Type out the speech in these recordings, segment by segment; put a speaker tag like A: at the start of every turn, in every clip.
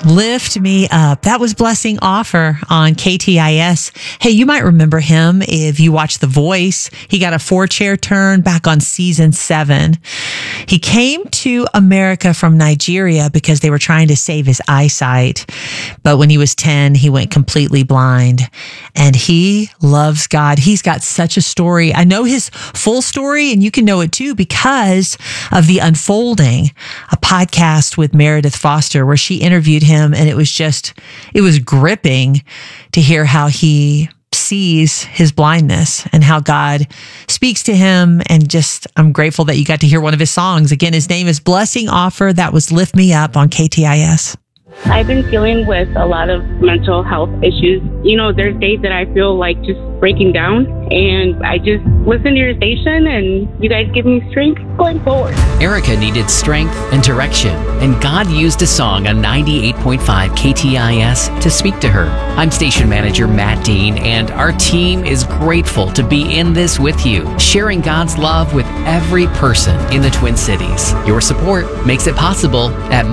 A: Lift Me Up. That was Blessing Offer on KTIS. Hey, you might remember him if you watched The Voice. He got a 4-chair turn back on season 7. He came to America from Nigeria because they were trying to save his eyesight. But when he was 10, he went completely blind. And he loves God. He's got such a story. I know his full story, and you can know it too because of The Unfolding, a podcast with Meredith Foster where she interviewed him. And it was gripping to hear how he sees his blindness and how God speaks to him. And I'm grateful that you got to hear one of his songs. Again, his name is Blessing Offer. That was Lift Me Up on KTIS.
B: I've been dealing with a lot of mental health issues. There's days that I feel like just breaking down, and I just listen to your station, and you guys give me strength going forward.
C: Erica needed strength and direction, and God used a song on 98.5 KTIS to speak to her. I'm station manager Matt Dean, and our team is grateful to be in this with you, sharing God's love with every person in the Twin Cities. Your support makes it possible at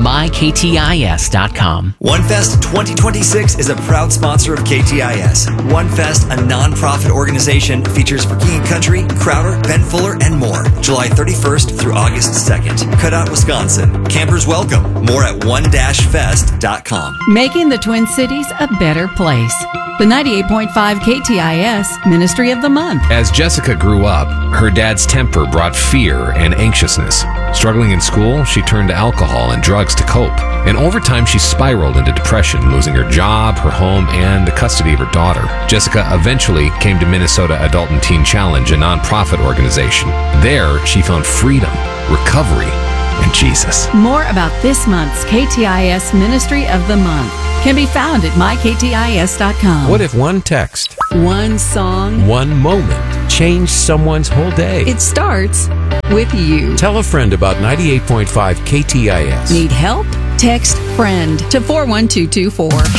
C: myktis.com.
D: OneFest 2026 is a proud sponsor of KTIS. OneFest, a non-profit organization, features for King & Country, Crowder, Ben Fuller, and more. July 31st through August 2nd. Cutout, Wisconsin. Campers welcome. More at one-fest.com.
E: Making the Twin Cities a better place. The 98.5 KTIS Ministry of the Month.
F: As Jessica grew up, her dad's temper brought fear and anxiousness. Struggling in school, she turned to alcohol and drugs to cope. And over time, she spiraled into depression, losing her job, her home, and the custody of her daughter. Jessica eventually came to Minnesota Adult and Teen Challenge, a nonprofit organization. There, she found freedom, recovery, and Jesus.
E: More about this month's KTIS Ministry of the Month can be found at myktis.com.
G: What if one text,
E: one song,
G: one moment changed someone's whole day?
E: It starts with you.
G: Tell a friend about 98.5 KTIS.
E: Need help? Text FRIEND to 41224.